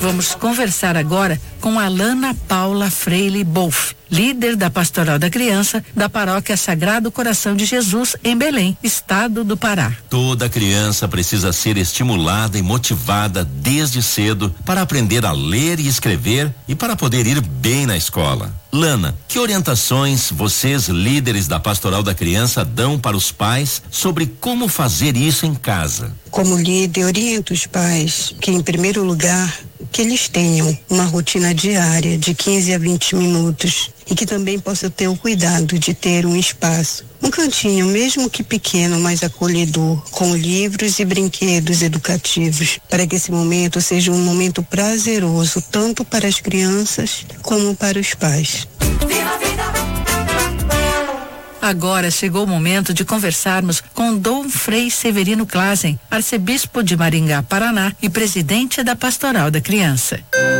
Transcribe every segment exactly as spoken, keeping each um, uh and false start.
Vamos conversar agora com Alana Paula Freire Bolf, líder da Pastoral da Criança da Paróquia Sagrado Coração de Jesus em Belém, estado do Pará. Toda criança precisa ser estimulada e motivada desde cedo para aprender a ler e escrever e para poder ir bem na escola. Lana, que orientações vocês, líderes da Pastoral da Criança, dão para os pais sobre como fazer isso em casa? Como líder, oriento os pais que, em primeiro lugar, que eles tenham uma rotina diária de quinze a vinte minutos e que também possam ter o cuidado de ter um espaço, um cantinho, mesmo que pequeno, mas acolhedor, com livros e brinquedos educativos, para que esse momento seja um momento prazeroso, tanto para as crianças como para os pais. Agora chegou o momento de conversarmos com Dom Frei Severino Klazen, arcebispo de Maringá, Paraná e presidente da Pastoral da Criança.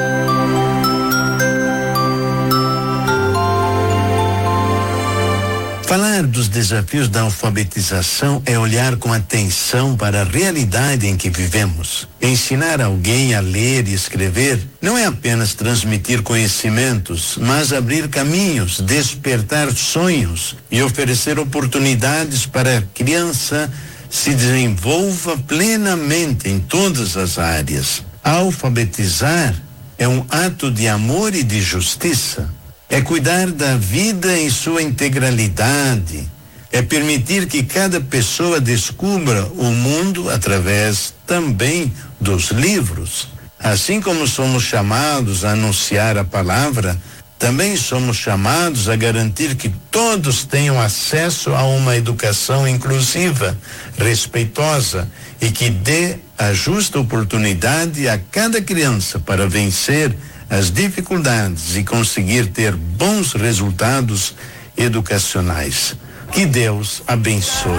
Falar dos desafios da alfabetização é olhar com atenção para a realidade em que vivemos. Ensinar alguém a ler e escrever não é apenas transmitir conhecimentos, mas abrir caminhos, despertar sonhos e oferecer oportunidades para a criança se desenvolva plenamente em todas as áreas. Alfabetizar é um ato de amor e de justiça. É cuidar da vida em sua integralidade, é permitir que cada pessoa descubra o mundo através também dos livros. Assim como somos chamados a anunciar a palavra, também somos chamados a garantir que todos tenham acesso a uma educação inclusiva, respeitosa e que dê a justa oportunidade a cada criança para vencer as dificuldades e conseguir ter bons resultados educacionais. Que Deus abençoe.